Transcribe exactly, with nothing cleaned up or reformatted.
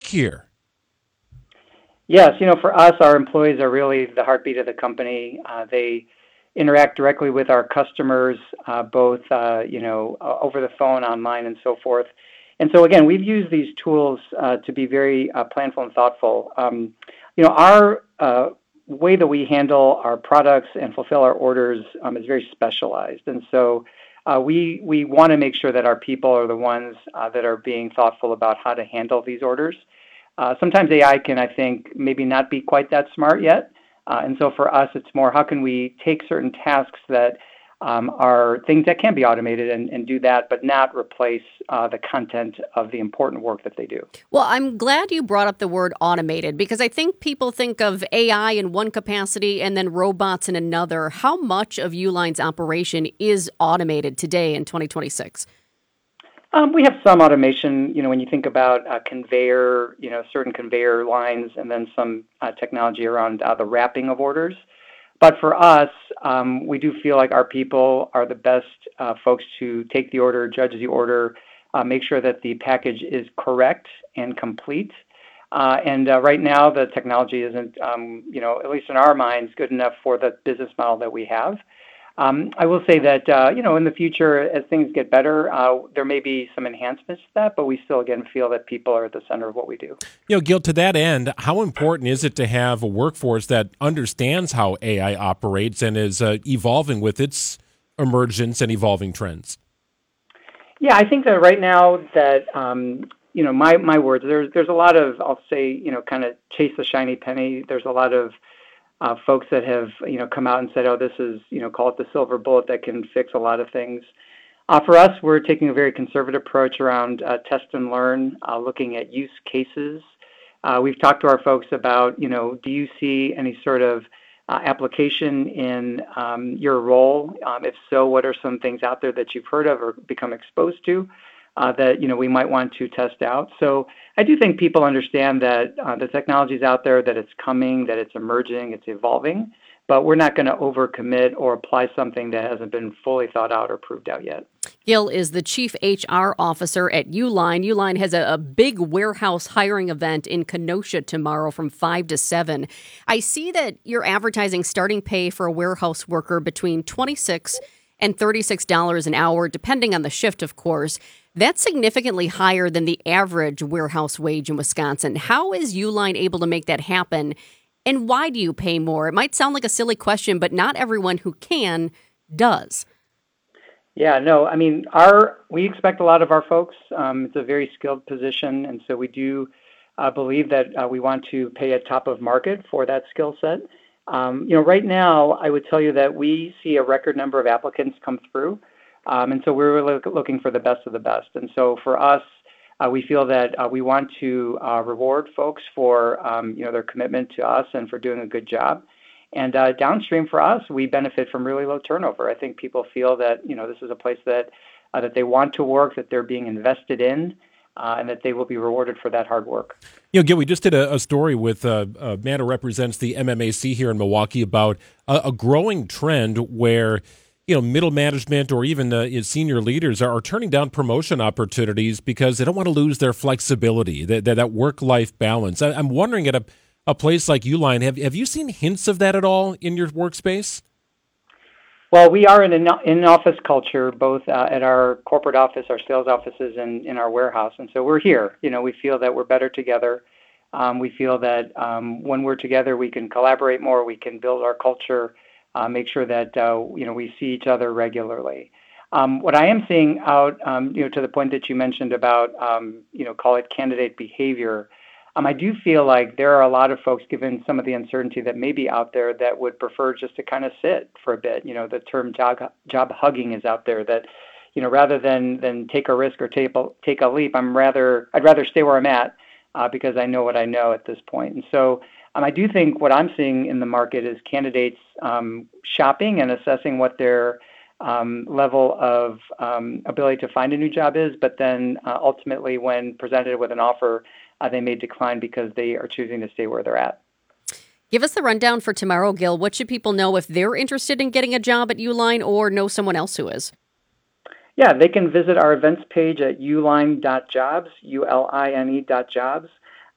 here? Yes, you know, for us, our employees are really the heartbeat of the company. Uh, they interact directly with our customers, uh, both, uh, you know, uh, over the phone, online, and so forth. And so, again, we've used these tools uh, to be very uh, planful and thoughtful. Um, you know, our uh, way that we handle our products and fulfill our orders um, is very specialized. And so uh, we, we want to make sure that our people are the ones uh, that are being thoughtful about how to handle these orders. Uh, sometimes A I can, I think, maybe not be quite that smart yet. Uh, and so for us, it's more how can we take certain tasks that um, are things that can be automated and, and do that, but not replace uh, the content of the important work that they do. Well, I'm glad you brought up the word automated because I think people think of A I in one capacity and then robots in another. How much of Uline's operation is automated today in twenty twenty-six? Um, we have some automation, you know, when you think about uh, conveyor, you know, certain conveyor lines, and then some uh, technology around uh, the wrapping of orders. But for us, um, we do feel like our people are the best uh, folks to take the order, judge the order, uh, make sure that the package is correct and complete. Uh, and uh, right now, the technology isn't, um, you know, at least in our minds, good enough for the business model that we have. Um, I will say that, uh, you know, in the future, as things get better, uh, there may be some enhancements to that, but we still, again, feel that people are at the center of what we do. You know, Gil, to that end, how important is it to have a workforce that understands how A I operates and is uh, evolving with its emergence and evolving trends? Yeah, I think that right now that, um, you know, my, my words, there's, there's a lot of, I'll say, you know, kind of chase the shiny penny. There's a lot of Uh, folks that have, you know, come out and said, oh, this is, you know, call it the silver bullet that can fix a lot of things. Uh, for us, we're taking a very conservative approach around uh, test and learn, uh, looking at use cases. Uh, we've talked to our folks about, you know, do you see any sort of uh, application in um, your role? Um, if so, what are some things out there that you've heard of or become exposed to? Uh, that, you know, we might want to test out. So I do think people understand that uh, the technology is out there, that it's coming, that it's emerging, it's evolving, but we're not going to overcommit or apply something that hasn't been fully thought out or proved out yet. Gil is the Chief H R Officer at Uline. Uline has a, a big warehouse hiring event in Kenosha tomorrow from five to seven. I see that you're advertising starting pay for a warehouse worker between twenty-six dollars and thirty-six dollars an hour, depending on the shift, of course. That's significantly higher than the average warehouse wage in Wisconsin. How is Uline able to make that happen? And why do you pay more? It might sound like a silly question, but not everyone who can does. Yeah, no, I mean, our we expect a lot of our folks. Um, it's a very skilled position, and so we do uh, believe that uh, we want to pay at top of market for that skill set. Um, you know, right now, I would tell you that we see a record number of applicants come through. Um, and so we're really looking for the best of the best. And so for us, uh, we feel that uh, we want to uh, reward folks for um, you know their commitment to us and for doing a good job. And uh, downstream for us, we benefit from really low turnover. I think people feel that you know this is a place that uh, that they want to work, that they're being invested in, uh, and that they will be rewarded for that hard work. You know, Gil, we just did a, a story with uh, a man who represents the M M A C here in Milwaukee about a, a growing trend where you know, middle management or even uh, senior leaders are, are turning down promotion opportunities because they don't want to lose their flexibility, that, that, that work-life balance. I, I'm wondering at a, a place like Uline, have, have you seen hints of that at all in your workspace? Well, we are in an in-office culture, both uh, at our corporate office, our sales offices, and in our warehouse. And so we're here. You know, we feel that we're better together. Um, we feel that um, when we're together, we can collaborate more, we can build our culture, Uh, make sure that uh, you know we see each other regularly. Um, what I am seeing out, um, you know, to the point that you mentioned about, um, you know, call it candidate behavior, um, I do feel like there are a lot of folks, given some of the uncertainty that may be out there, that would prefer just to kind of sit for a bit. You know, the term job job hugging is out there. That, you know, rather than than take a risk or take a, take a leap, I'm rather I'd rather stay where I'm at uh, because I know what I know at this point. And so. Um, I do think what I'm seeing in the market is candidates um, shopping and assessing what their um, level of um, ability to find a new job is, but then uh, ultimately when presented with an offer, uh, they may decline because they are choosing to stay where they're at. Give us the rundown for tomorrow, Gil. What should people know if they're interested in getting a job at Uline or know someone else who is? Yeah, they can visit our events page at uline dot jobs, U L I N E dot jobs.